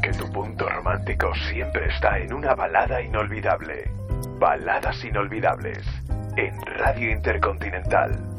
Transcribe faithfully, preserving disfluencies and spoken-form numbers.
porque tu punto romántico siempre está en una balada inolvidable. Baladas inolvidables en Radio Intercontinental.